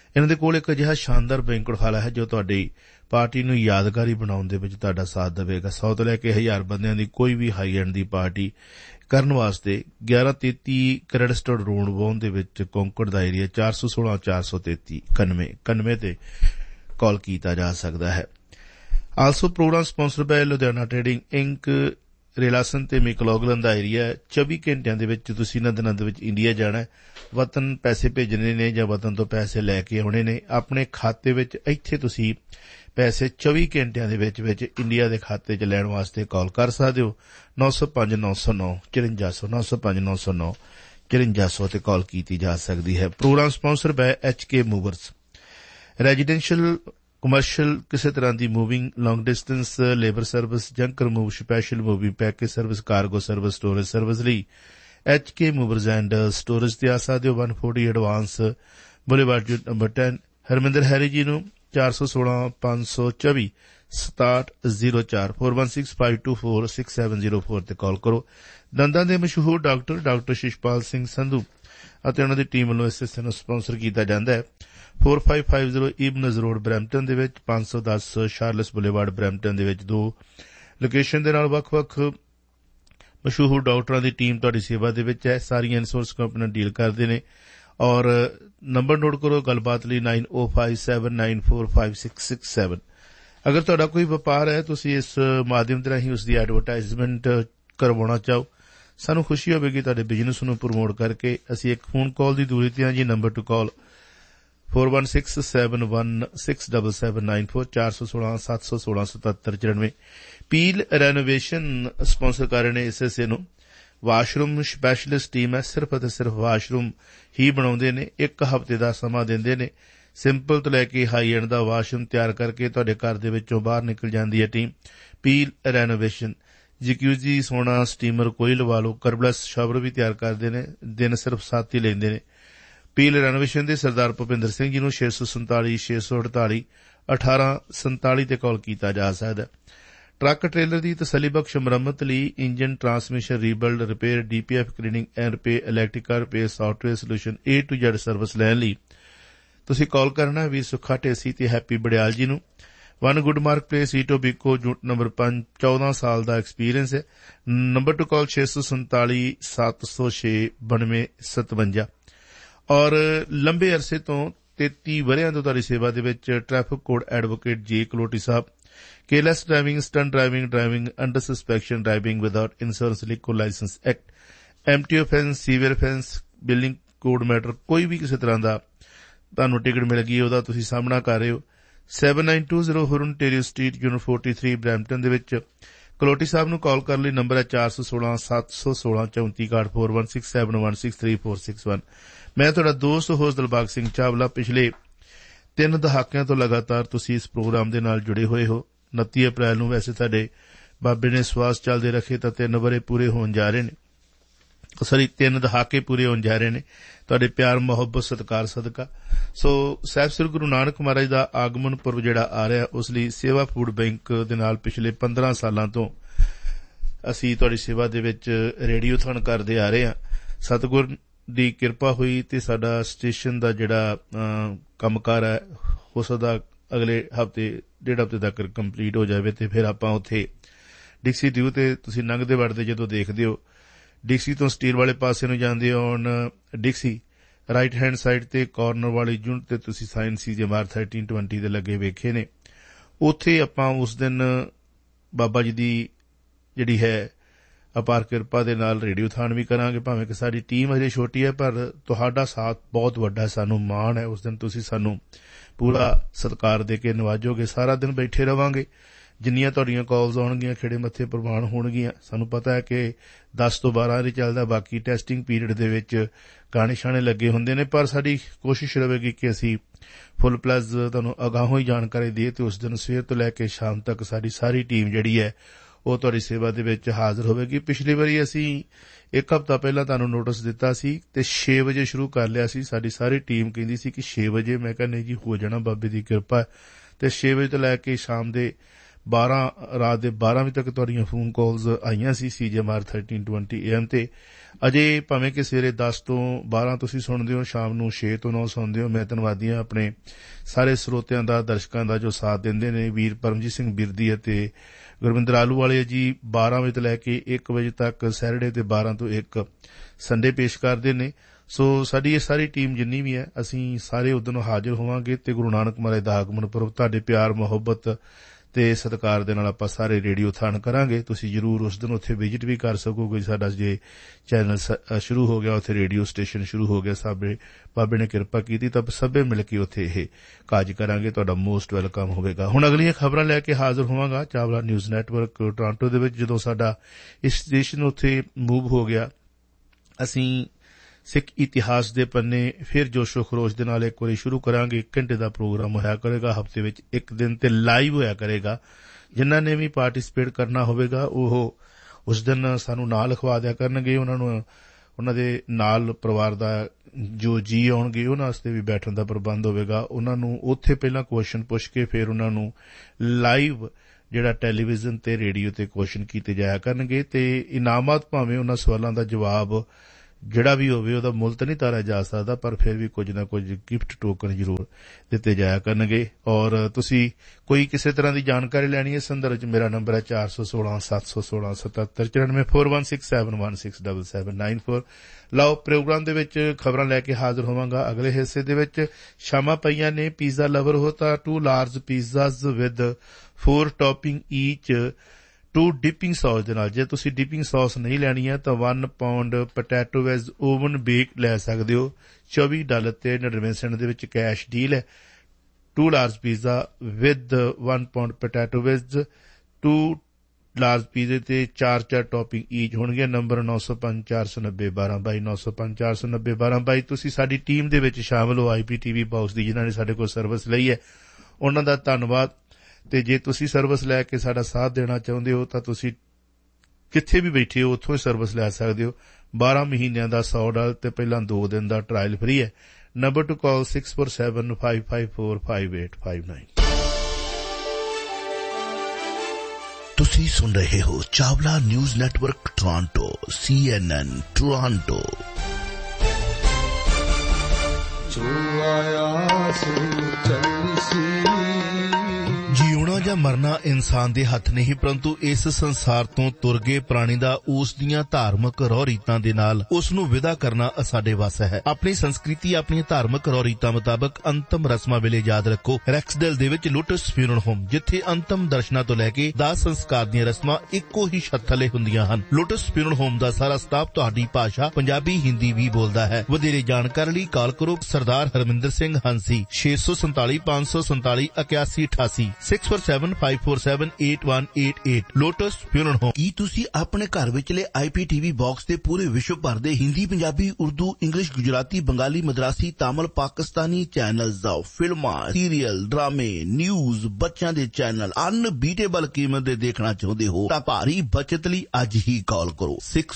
ਇਹਨਾਂ ਦੇ ਕੋਲ ਇੱਕ ਅਜਿਹਾ ਸ਼ਾਨਦਾਰ ਬੈਂਕਟ ਹਾਲ ਹੈ ਜੋ ਤੁਹਾਡੀ ਪਾਰਟੀ ਨੂੰ ਯਾਦਗਾਰੀ ਬਣਾਉਣ ਦੇ ਵਿੱਚ ਤੁਹਾਡਾ ਸਾਥ ਦੇਵੇਗਾ। 100 ਤੋਂ ਲੈ ਕੇ 1000 ਬੰਦਿਆਂ ਦੀ ਕੋਈ ਵੀ ਹਾਈ ਐਂਡ ਦੀ ਪਾਰਟੀ ਕਰਨ ਵਾਸਤੇ 1133 ਕ੍ਰੈਡਿਸਟਡ ਰੋਡ ਵੋਨ ਦੇ ਵਿੱਚ ਕੌਂਕੜ ਦਾ ਏਰੀਆ 416 433 91 ਤੇ ਕਾਲ ਕੀਤਾ ਜਾ ਸਕਦਾ ਹੈ। Also programme sponsor ਬਾय Ludhiana trading ink, ਰੇਲਾਸਨ ਤੇ ਮੈਕਲੋਗਲਨ ਦਾ ਏਰੀਆ। 24 ਘੰਟਿਆਂ ਦੇ ਵਿੱਚ ਤੁਸੀਂ ਇਹਨਾਂ ਦਿਨਾਂ ਦੇ ਵਿੱਚ ਇੰਡੀਆ ਜਾਣਾ, ਵਤਨ ਪੈਸੇ ਭੇਜਣੇ ਨੇ ਜਾਂ ਵਤਨ ਤੋਂ ਪੈਸੇ ਲੈ ਕੇ ਆਉਣੇ ਨੇ ਆਪਣੇ ਖਾਤੇ ਵਿੱਚ। ਇੱਥੇ ਤੁਸੀਂ ਪੈਸੇ 24 ਘੰਟਿਆਂ ਦੇ ਵਿੱਚ ਇੰਡੀਆ ਦੇ ਖਾਤੇ 'ਚ ਲੈਣ ਵਾਸਤੇ ਕਾਲ ਕਰ ਸਕਦੇ ਹੋ। 905 909 5400 905 909 5400 ਤੇ ਕਾਲ ਕੀਤੀ ਜਾ ਸਕਦੀ ਹੈ। Programme sponsor ਬਾय HK movers. Residential, commercial, ਕਿਸੇ ਤਰ੍ਹਾਂ ਦੀ ਮੂਵਿੰਗ, ਲੌਂਗ distance, labour service, ਜੰਕਰ move, special moving, package service, cargo service, storage service ਲਈ HK ਮੂਵਰਸ ਐਂਡ ਸਟੋਰੇਜ ਤੇ ਆ ਸਕਦੇ ਹੋ। 140 advance boulevard number 10 Harminder Harry ਜੀ ਨੂੰ 416 524 6704 416524 6704 ਤੇ ਕਾਲ ਕਰੋ। ਦੰਦਾਂ ਦੇ ਮਸ਼ਹੂਰ ਡਾਕਟਰ ਸ਼ਿਸ਼ਪਾਲ ਸਿੰਘ ਸੰਧੂ ਅਤੇ ਉਹਨਾਂ ਦੀ ਟੀਮ ਵੱਲੋਂ ਇਸ ਹਿੱਸੇ ਨੂੰ ਸਪਾਂਸਰ ਕੀਤਾ ਜਾਂਦਾ ਹੈ। 4550 ਈਬਨਜ਼ ਰੋਡ ਬਰੈਂਪਟਨ ਦੇ ਵਿੱਚ, 510 ਸ਼ਾਰਲਸ ਬੁਲੇਵਾਰਡ ਬਰੈਂਪਟਨ ਦੇ ਵਿੱਚ। 2 ਲੋਕੇਸ਼ਨ ਦੇ ਨਾਲ ਵੱਖ-ਵੱਖ ਮਸ਼ਹੂਰ ਡਾਕਟਰਾਂ ਦੀ ਟੀਮ ਤੁਹਾਡੀ ਸੇਵਾ ਦੇ ਵਿੱਚ ਹੈ। ਸਾਰੀਆਂ ਇੰਸ਼ੋਰੈਂਸ ਕੰਪਨੀਆਂ ਡੀਲ ਕਰਦੇ ਨੇ ਔਰ ਨੰਬਰ ਨੋਟ ਕਰੋ ਗੱਲਬਾਤ ਲਈ 9057945667। ਅਗਰ ਤੁਹਾਡਾ ਕੋਈ ਵਪਾਰ ਹੈ, ਤੁਸੀਂ ਇਸ ਮਾਧਿਅਮ ਦੇ ਰਾਹੀਂ ਉਸਦੀ ਐਡਵਰਟਾਈਜ਼ਮੈਂਟ ਕਰਵਾਉਣਾ ਚਾਹੋ, ਸਾਨੂੰ ਖੁਸ਼ੀ ਹੋਵੇਗੀ ਤੁਹਾਡੇ ਬਿਜ਼ਨਸ ਨੂੰ ਪ੍ਰਮੋਟ ਕਰਕੇ। ਅਸੀਂ ਇੱਕ ਫੋਨ ਕਾਲ ਦੀ ਦੂਰੀ ਤੇ ਹਾਂ ਜੀ। ਨੰਬਰ ਟੂ ਕਾਲ 4167167794 416 716 7794। ਪੀਲ ਰੈਨੋਵੇਸ਼ਨ ਸਪਾਂਸਰ ਕਰ ਰਹੇ ਨੇ ਇਸ ਹਿੱਸੇ ਨੂੰ। ਵਾਸ਼ਰੂਮ ਸਪੈਸ਼ਲਿਸਟ ਟੀਮ ਹੈ, ਸਿਰਫ ਅਤੇ ਸਿਰਫ ਵਾਸ਼ਰੂਮ ਹੀ ਬਣਾਉਂਦੇ ਨੇ। 1 ਹਫ਼ਤੇ ਦਾ ਸਮਾਂ ਦਿੰਦੇ ਨੇ। ਸਿੰਪਲ ਤੋਂ ਲੈ ਕੇ ਹਾਈ ਐਂਡ ਦਾ ਵਾਸ਼ਰੂਮ ਤਿਆਰ ਕਰਕੇ ਤੁਹਾਡੇ ਘਰ ਦੇ ਵਿੱਚੋਂ ਬਾਹਰ ਨਿਕਲ ਜਾਂਦੀ ਹੈ ਟੀਮ। Peel renovation. ਜਕੂਜ਼ੀ, ਸੋਨਾ, ਸਟੀਮਰ ਕੋਈ ਲਵਾ ਲਓ। ਕਰਬਲਸ ਸ਼ਾਵਰ ਵੀ ਤਿਆਰ ਕਰਦੇ ਨੇ। ਦਿਨ ਸਿਰਫ 7 ਹੀ ਲੈਂਦੇ ਨੇ। ਪੀਲ ਰੈਨੋਵੇਸ਼ਨ ਦੇ ਸਰਦਾਰ ਭੁਪਿੰਦਰ ਸਿੰਘ ਜੀ ਨੂੰ 647 648 1847 ਤੇ ਕਾਲ ਕੀਤਾ ਜਾ ਸਕਦਾ। ਟਰੱਕ ਟ੍ਰੇਲਰ ਦੀ ਤਸੱਲੀਬਖਸ਼ ਮੁਰੰਮਤ ਲਈ engine, transmission, rebuild, repair, DPF cleaning and repair, electrical repair, software solution A to Z service ਲੈਣ ਲਈ ਤੁਸੀਂ ਕਾਲ ਕਰਨਾ ਵੀ ਸੁੱਖਾ ਢੇਸੀ ਤੇ ਹੈਪੀ ਬੜਿਆਲ ਜੀ ਨੂੰ। 1 good mark place, ਈਟੋਬੀਕੋ, unit number 5, 14 ਸਾਲ ਦਾ ਐਕਸਪੀਰੀਅੰਸ ਹੈ। ਨੰਬਰ ਟੂ ਕਾਲ 647 706 9257। ਔਰ ਲੰਬੇ ਅਰਸੇ ਤੋਂ 33 ਵਰ੍ਹਿਆਂ ਤੋਂ ਤੁਹਾਡੀ ਸੇਵਾ ਦੇ ਵਿੱਚ ਟ੍ਰੈਫਿਕ ਕੋਡ ਐਡਵੋਕੇਟ ਜੇ ਕਲੋਟੀ ਸਾਹਿਬ। Careless driving, stunt driving, under ਸਸਪੈਕਸ਼ਨ driving without insurance, ਲਿਕੋ licence act, empty offence, severe offence, building code matter, ਕੋਈ ਵੀ ਕਿਸੇ ਤਰ੍ਹਾਂ ਦਾ ਤੁਹਾਨੂੰ ਟਿਕਟ ਮਿਲ ਗਈ ਉਹਦਾ ਤੁਸੀਂ ਸਾਹਮਣਾ ਕਰ ਰਹੇ ਹੋ। 7920 ਹੋਰਨ ਸਟਰੀਟ, ਯੂਨਿਟ 43 ਬਰੈਂਪਟਨ ਦੇ ਵਿੱਚ। ਕਲੋਟੀ ਸਾਹਿਬ ਨੂੰ ਕਾਲ ਕਰਨ ਲਈ ਨੰਬਰ ਹੈ 416 716 3461 4167163461। ਮੈਂ ਤੁਹਾਡਾ ਦੋਸਤ ਹੋਸਟ ਦਿਲਬਾਗ ਸਿੰਘ ਚਾਵਲਾ। ਪਿਛਲੇ 3 ਦਹਾਕਿਆਂ ਤੋਂ ਲਗਾਤਾਰ ਤੁਸੀਂ ਇਸ ਪ੍ਰੋਗਰਾਮ ਦੇ ਨਾਲ ਜੁੜੇ ਹੋਏ ਹੋ। 29 ਅਪ੍ਰੈਲ ਨੂੰ ਵੈਸੇ ਸਾਡੇ ਬਾਬੇ ਨੇ ਸਵਾਸ ਚੱਲਦੇ ਰੱਖੇ ਤਾਂ 3 ਵਰ੍ਹੇ ਪੂਰੇ ਹੋਣ ਜਾ ਰਹੇ ਨੇ। 3 ਦਹਾਕੇ ਪੂਰੇ ਹੋਣ ਜਾ ਰਹੇ ਨੇ ਤੁਹਾਡੇ ਪਿਆਰ, ਮੁਹੱਬਤ, ਸਤਿਕਾਰ ਸਦਕਾ। ਸੋ ਸਾਹਿਬ ਸ੍ਰੀ ਗੁਰੂ ਨਾਨਕ ਮਹਾਰਾਜ ਦਾ ਆਗਮਨ ਪੁਰਬ ਜਿਹੜਾ ਆ ਰਿਹਾ, ਉਸ ਲਈ ਸੇਵਾ ਫੂਡ ਬੈਂਕ ਦੇ ਨਾਲ ਪਿਛਲੇ 15 ਸਾਲਾਂ ਤੋਂ ਅਸੀਂ ਤੁਹਾਡੀ ਸੇਵਾ ਦੇ ਵਿੱਚ ਰੇਡੀਓਥਨ ਕਰਦੇ ਆ ਰਹੇ ਹਾਂ। ਸਤਿਗੁਰ ਦੀ ਕਿਰਪਾ ਹੋਈ ਤੇ ਸਾਡਾ ਸਟੇਸ਼ਨ ਦਾ ਜਿਹੜਾ ਕੰਮਕਾਰ ਹੈ ਹੋ ਸਕਦਾ ਅਗਲੇ ਹਫ਼ਤੇ 1.5 ਹਫ਼ਤੇ ਤੱਕ ਕੰਪਲੀਟ ਹੋ ਜਾਵੇ ਤੇ ਫਿਰ ਆਪਾਂ ਉੱਥੇ ਡਿਕਸੀ ਡਿਊ ਤੇ ਤੁਸੀਂ ਲੰਘਦੇ ਵੜਦੇ ਜਦੋਂ ਦੇਖਦੇ ਹੋ, ਡਿਕਸੀ ਤੋਂ ਸਟੀਲ ਵਾਲੇ ਪਾਸੇ ਨੂੰ ਜਾਂਦੇ ਹੋ ਡਿਕਸੀ ਰਾਈਟ ਹੈਂਡ ਸਾਈਡ ਤੇ ਕਾਰਨਰ ਵਾਲੀ ਯੂਨਿਟ ਤੇ ਤੁਸੀਂ ਸਾਇੰਸੀ ਜਮਾਰ 1320 ਦੇ ਲੱਗੇ ਵੇਖੇ ਨੇ। ਉੱਥੇ ਆਪਾਂ ਉਸ ਦਿਨ ਬਾਬਾ ਜੀ ਦੀ ਜਿਹੜੀ ਹੈ ਅਪਾਰ ਕਿਰਪਾ ਦੇ ਨਾਲ ਰੇਡੀਓਥਾਨ ਵੀ ਕਰਾਂਗੇ। ਭਾਵੇਂ ਕਿ ਸਾਡੀ ਟੀਮ ਅਜੇ ਛੋਟੀ ਹੈ ਪਰ ਤੁਹਾਡਾ ਸਾਥ ਬਹੁਤ ਵੱਡਾ, ਸਾਨੂੰ ਮਾਣ ਹੈ। ਉਸ ਦਿਨ ਤੁਸੀਂ ਸਾਨੂੰ ਪੂਰਾ ਸਤਿਕਾਰ ਦੇ ਕੇ ਨਵਾਜੋਗੇ। ਸਾਰਾ ਦਿਨ ਬੈਠੇ ਰਵਾਂਗੇ। ਜਿੰਨੀਆਂ ਤੁਹਾਡੀਆਂ ਕਾਲਸ ਆਉਣਗੀਆਂ ਖਿੜੇ ਮੱਥੇ ਪ੍ਰਵਾਨ ਹੋਣਗੀਆਂ। ਸਾਨੂੰ ਪਤਾ ਹੈ ਕਿ 10 ਤੋਂ 12 ਹੀ ਚੱਲਦਾ, ਬਾਕੀ ਟੈਸਟਿੰਗ ਪੀਰੀਅਡ ਦੇ ਵਿੱਚ ਗਾਣੇ ਸ਼ਾਣੇ ਲੱਗੇ ਹੁੰਦੇ ਨੇ। ਪਰ ਸਾਡੀ ਕੋਸ਼ਿਸ਼ ਰਹੇਗੀ ਕਿ ਅਸੀਂ ਫੁੱਲ ਪਲੱਸ ਤੁਹਾਨੂੰ ਅਗਾਂਹੋਂ ਹੀ ਜਾਣਕਾਰੀ ਦੇਈਏ ਤੇ ਉਸ ਦਿਨ ਸਵੇਰ ਤੋਂ ਲੈ ਕੇ ਸ਼ਾਮ ਤੱਕ ਸਾਡੀ ਸਾਰੀ ਟੀਮ ਜਿਹੜੀ ਹੈ ਉਹ ਤੁਹਾਡੀ ਸੇਵਾ ਦੇ ਵਿੱਚ ਹਾਜ਼ਰ ਹੋਵੇਗੀ। ਪਿਛਲੀ ਵਾਰੀ ਅਸੀਂ 1 ਹਫ਼ਤਾ ਪਹਿਲਾਂ ਤੁਹਾਨੂੰ ਨੋਟਿਸ ਦਿੱਤਾ ਸੀ ਤੇ 6 ਵਜੇ ਸ਼ੁਰੂ ਕਰ ਲਿਆ ਸੀ। ਸਾਡੀ ਸਾਰੀ ਟੀਮ ਕਹਿੰਦੀ ਸੀ ਕਿ 6 ਵਜੇ। ਮੈਂ ਕਿਹਾ ਨਹੀਂ ਜੀ, ਹੋ ਜਾਣਾ ਬਾਬੇ ਦੀ ਕਿਰਪਾ। ਤੇ 6 ਵਜੇ ਤੋਂ ਲੈ ਕੇ ਸ਼ਾਮ ਦੇ ਰਾਤ ਦੇ 12 ਵਜੇ ਤੱਕ ਤੁਹਾਡੀਆਂ ਫੋਨ ਕਾਲਸ ਆਈਆਂ ਸੀ CJMR 1320 AM ਤੇ। ਅਜੇ ਭਾਵੇਂ ਕਿ ਸਵੇਰੇ 10 ਤੋਂ 12 ਤੁਸੀਂ ਸੁਣਦੇ ਹੋ, ਸ਼ਾਮ ਨੂੰ 6 ਤੋਂ 9 ਸੁਣਦੇ ਹੋ। ਮੈਂ ਧੰਨਵਾਦੀ ਹਾਂ ਆਪਣੇ ਸਾਰੇ ਸਰੋਤਿਆਂ ਦਾ, ਦਰਸ਼ਕਾਂ ਦਾ ਜੋ ਸਾਥ ਦਿੰਦੇ ਨੇ। ਵੀਰ ਪਰਮਜੀਤ ਸਿੰਘ ਬਿਰਦੀ ਅਤੇ ਗੁਰਵਿੰਦਰ ਆਲੂਵਾਲੇ ਜੀ 12 ਵਜੇ ਤੋਂ ਲੈ ਕੇ 1 ਵਜੇ ਤੱਕ ਸੈਟਰਡੇ ਤੇ 12 ਤੋਂ 1 ਸੰਡੇ ਪੇਸ਼ ਕਰਦੇ ਨੇ। ਸੋ ਸਾਡੀ ਇਹ ਸਾਰੀ ਟੀਮ ਜਿੰਨੀ ਵੀ ਹੈ, ਅਸੀਂ ਸਾਰੇ ਉਦੋਂ ਹਾਜ਼ਰ ਹੋਵਾਂਗੇ ਤੇ ਗੁਰੂ ਨਾਨਕ ਮਹਾਰਾਜ ਦਾ ਆਗਮਨ ਪੁਰਬ ਤੁਹਾਡੇ ਪਿਆਰ ਮੁਹੱਬਤ ਤੇ ਸਤਿਕਾਰ ਦੇ ਨਾਲ ਆਪਾਂ ਸਾਰੇ ਰੇਡੀਓਥਾਨ ਕਰਾਂਗੇ। ਤੁਸੀਂ ਜ਼ਰੂਰ ਉਸ ਦਿਨ ਉੱਥੇ ਵਿਜ਼ਿਟ ਵੀ ਕਰ ਸਕੋਗੇ। ਸਾਡਾ ਜੇ ਚੈਨਲ ਸ਼ੁਰੂ ਹੋ ਗਿਆ, ਉੱਥੇ ਰੇਡੀਓ ਸਟੇਸ਼ਨ ਸ਼ੁਰੂ ਹੋ ਗਿਆ, ਬਾਬੇ ਨੇ ਕਿਰਪਾ ਕੀਤੀ ਤਾਂ ਸਭੇ ਮਿਲ ਕੇ ਉੱਥੇ ਇਹ ਕਾਜ ਕਰਾਂਗੇ। ਤੁਹਾਡਾ ਮੋਸਟ ਵੈਲਕਮ ਹੋਵੇਗਾ। ਹੁਣ ਅਗਲੀਆਂ ਖਬਰਾਂ ਲੈ ਕੇ ਹਾਜ਼ਰ ਹੋਵਾਂਗਾ ਚਾਵਲਾ ਨਿਊਜ਼ ਨੈਟਵਰਕ ਟੋਰਾਂਟੋ ਦੇ ਵਿੱਚ। ਜਦੋਂ ਸਾਡਾ ਇਸ ਸਟੇਸ਼ਨ ਉੱਥੇ ਮੂਵ ਹੋ ਗਿਆ, ਅਸੀਂ ਸਿੱਖ ਇਤਿਹਾਸ ਦੇ ਪੰਨੇ ਫਿਰ ਜੋਸ਼ੋ ਖਰੋਸ਼ ਦੇ ਨਾਲ ਇੱਕ ਵਾਰੀ ਸ਼ੁਰੂ ਕਰਾਂਗੇ। 1 ਘੰਟੇ ਦਾ ਪ੍ਰੋਗਰਾਮ ਹੋਇਆ ਕਰੇਗਾ, ਹਫ਼ਤੇ ਵਿੱਚ 1 ਦਿਨ ਤੇ ਲਾਈਵ ਹੋਇਆ ਕਰੇਗਾ। ਜਿਨ੍ਹਾਂ ਨੇ ਵੀ ਪਾਰਟੀਸਪੇਟ ਕਰਨਾ ਹੋਵੇਗਾ ਉਹ ਉਸ ਦਿਨ ਸਾਨੂੰ ਨਾਂ ਲਿਖਵਾ ਦਿਆ ਕਰਨਗੇ। ਉਹਨਾਂ ਦੇ ਨਾਲ ਪਰਿਵਾਰ ਦਾ ਜੋ ਜੀ ਆਉਣਗੇ ਉਹਨਾਂ ਵਾਸਤੇ ਵੀ ਬੈਠਣ ਦਾ ਪ੍ਰਬੰਧ ਹੋਵੇਗਾ। ਉਹਨਾਂ ਨੂੰ ਉੱਥੇ ਪਹਿਲਾਂ ਕੁਐਸਚਨ ਪੁੱਛ ਕੇ ਫਿਰ ਉਹਨਾਂ ਨੂੰ ਲਾਈਵ ਜਿਹੜਾ ਟੈਲੀਵਿਜ਼ਨ ਤੇ ਰੇਡੀਓ ਤੇ ਕੁਐਸਚਨ ਕੀਤੇ ਜਾਇਆ ਕਰਨਗੇ ਤੇ ਇਨਾਮਾਤ ਭਾਵੇਂ ਉਹਨਾਂ ਸਵਾਲਾਂ ਦਾ ਜਵਾਬ ਜਿਹੜਾ ਵੀ ਹੋਵੇ ਉਹਦਾ ਮੁੱਲ ਤਾਂ ਨਹੀਂ ਤਾਰਿਆ ਜਾ ਸਕਦਾ, ਪਰ ਫਿਰ ਵੀ ਕੁਝ ਨਾ ਕੁਝ ਗਿਫਟ ਟੋਕਨ ਜ਼ਰੂਰ ਦਿੱਤੇ ਜਾਇਆ ਕਰਨਗੇ। ਔਰ ਤੁਸੀਂ ਕੋਈ ਕਿਸੇ ਤਰ੍ਹਾਂ ਦੀ ਜਾਣਕਾਰੀ ਲੈਣੀ ਹੈ, ਸੰਦਰਭ 'ਚ ਮੇਰਾ ਨੰਬਰ ਹੈ 416 716 7794 4167167794। ਲਓ, ਪ੍ਰੋਗਰਾਮ ਦੇ ਵਿੱਚ ਖਬਰਾਂ ਲੈ ਕੇ ਹਾਜ਼ਰ ਹੋਵਾਂਗਾ। ਅਗਲੇ ਹਿੱਸੇ ਦੇ ਵਿੱਚ ਸ਼ਾਮਾਂ ਪਈਆਂ ਨੇ। ਪੀਜ਼ਾ ਲਵਰ ਹੋ ਤਾਂ 2 large ਪੀਜ਼ਾਜ਼ with 4 topping ਈਚ 2 dipping sauce ਦੇ ਨਾਲ। ਜੇ ਤੁਸੀਂ ਡਿਪਿੰਗ ਸੌਸ ਨਹੀਂ ਲੈਣੀ ਹੈ ਤਾਂ 1 pound potato veg oven bake ਲੈ ਸਕਦੇ ਹੋ। $24 ਤੇ 99 ਸੈਂਟ ਦੇ ਵਿੱਚ ਕੈਸ਼ ਡੀਲ ਹੈ। 2 large pizza with 1 pound potato veg, 2 large ਪੀਜ਼ੇ ਤੇ 4 ਟੌਪਿੰਗ ਈਚ ਹੋਣਗੇ। ਨੰਬਰ 905 490 1222 905 490 1222। ਤੁਸੀਂ ਸਾਡੀ ਟੀਮ ਦੇ ਵਿੱਚ ਸ਼ਾਮਲ ਹੋ IPTV ਬਾਕਸ ਦੀ, ਜਿਨ੍ਹਾਂ ਨੇ ਸਾਡੇ ਕੋਲ ਸਰਵਿਸ ਲਈ ਹੈ, ਉਹਨਾਂ ਦਾ ਧੰਨਵਾਦ। ਤੇ ਜੇ ਤੁਸੀਂ ਸਰਵਿਸ ਲੈ ਕੇ ਸਾਡਾ ਸਾਥ ਦੇਣਾ ਚਾਹੁੰਦੇ ਹੋ ਤਾਂ ਤੁਸੀਂ ਕਿੱਥੇ ਵੀ ਬੈਠੇ ਹੋ ਉੱਥੋਂ ਹੀ ਸਰਵਿਸ ਲੈ ਸਕਦੇ ਹੋ। 12 ਮਹੀਨਿਆਂ ਦਾ $100 ਤੇ ਪਹਿਲਾਂ 2 ਦਿਨ ਦਾ ਟਰਾਇਲ ਫਰੀ ਹੈ। ਨੰਬਰ ਟੂ ਕਾਲ 6475545859। ਤੁਸੀਂ ਸੁਣ ਰਹੇ ਹੋ Chawla news network Toronto, CNN Toronto. ਜੋ ਆਇਆ ਸੋ ਚੱਲਸੀ। ਜਿਉਣਾ ਜਾਂ ਮਰਨਾ ਇਨਸਾਨ ਦੇ ਹੱਥ ਨਹੀਂ, ਪਰੰਤੂ ਇਸ ਸੰਸਾਰ ਤੋਂ ਤੁਰ ਗਏ ਪ੍ਰਾਣੀ ਦਾ ਉਸ ਦੀਆਂ ਧਾਰਮਿਕ ਰਹੁ ਰੀਤਾਂ ਦੇ ਨਾਲ ਉਸ ਨੂੰ ਵਿਦਾ ਕਰਨਾ ਸਾਡੇ ਵੱਸ ਹੈ। ਆਪਣੀ ਸੰਸਕ੍ਰਿਤੀ, ਆਪਣੀਆਂ ਧਾਰਮਿਕ ਰਹੁ ਰੀਤਾਂ ਮੁਤਾਬਕ ਅੰਤਮ ਰਸਮਾਂ ਵੇਲੇ ਯਾਦ ਰੱਖੋ ਰੈਕਸਡੇਲ ਦੇ ਵਿੱਚ ਲੋਟਸ ਫਿਊਨਰਲ ਹੋਮ, ਜਿੱਥੇ ਅੰਤਮ ਦਰਸ਼ਨਾਂ ਤੋਂ ਲੈ ਕੇ ਦਾਹ ਸੰਸਕਾਰ ਦੀਆਂ ਰਸਮਾਂ ਇੱਕੋ ਹੀ ਛੱਤ ਥੱਲੇ ਹੁੰਦੀਆਂ ਹਨ। ਲੋਟਸ ਫਿਊਨਰਲ ਹੋਮ ਦਾ ਸਾਰਾ ਸਟਾਫ ਤੁਹਾਡੀ ਭਾਸ਼ਾ ਪੰਜਾਬੀ, ਹਿੰਦੀ ਵੀ ਬੋਲਦਾ ਹੈ। ਵਧੇਰੇ ਜਾਣਕਾਰੀ ਲਈ ਕਾਲ ਕਰੋ ਸਰਦਾਰ Harminder Singh ਹੰਸੀ 647 547 8188 6475478188। Lotus funeral home. ਕੀ ਤੁਸੀਂ ਆਪਣੇ ਘਰ ਵਿਚਲੇ IPTV ਬਾਕਸ ਦੇ ਪੂਰੇ ਵਿਸ਼ਵ ਭਰ ਦੇ ਹਿੰਦੀ, ਪੰਜਾਬੀ, ਉਰਦੂ, ਇੰਗਲਿਸ਼, ਗੁਜਰਾਤੀ, ਬੰਗਾਲੀ, ਮਦਰਾਸੀ, ਤਾਮਿਲ, ਪਾਕਿਸਤਾਨੀ ਚੈਨਲਜ਼ ਦਾ ਫਿਲਮਾਂ, ਸੀਰੀਅਲ, ਡਰਾਮੇ, ਨਿਊਜ਼, ਬੱਚਿਆਂ ਦੇ ਚੈਨਲ ਅਨਬੀਟੇਬਲ ਕੀਮਤ ਦੇ ਦੇਖਣਾ ਚਾਹੁੰਦੇ ਹੋ ਤਾਂ ਭਾਰੀ ਬਚਤ ਲਈ ਅੱਜ ਹੀ ਕਾਲ ਕਰੋ